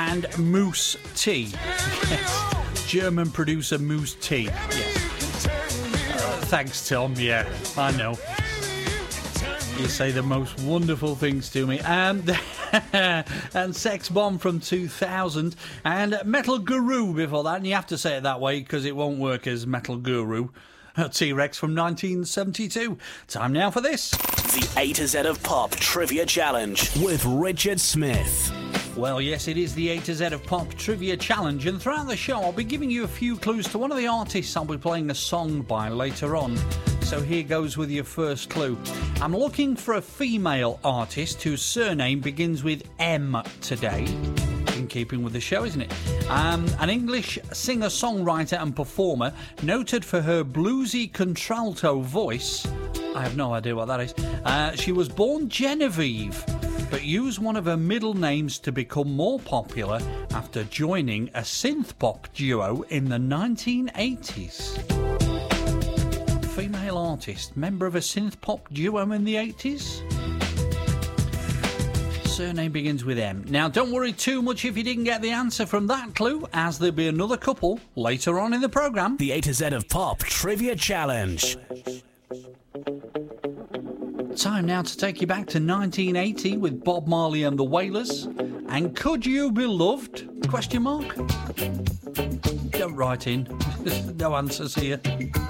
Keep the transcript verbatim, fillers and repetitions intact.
and Mousse T. Yes. German producer Mousse T. Yes. Uh, thanks, Tom. Yeah, I know. You say the most wonderful things to me. Um, and Sex Bomb from two thousand. And Metal Guru before that. And you have to say it that way because it won't work as Metal Guru. T-Rex from nineteen seventy-two. Time now for this. The A to Z of Pop Trivia Challenge with Richard Smith. Well, yes, it is the A to Z of Pop Trivia Challenge, and throughout the show I'll be giving you a few clues to one of the artists I'll be playing a song by later on. So here goes with your first clue. I'm looking for a female artist whose surname begins with M today. In keeping with the show, isn't it? Um, an English singer-songwriter and performer noted for her bluesy contralto voice. I have no idea what that is. Uh, she was born Genevieve, but used one of her middle names to become more popular after joining a synth-pop duo in the nineteen eighties. Female artist, member of a synth-pop duo in the eighties? Surname begins with M. Now, don't worry too much if you didn't get the answer from that clue, as there'll be another couple later on in the programme. The A to Z of Pop Trivia Challenge. Time now to take you back to nineteen eighty with Bob Marley and the Wailers. And Could You Be Loved? Question mark? Don't write in. No answers here.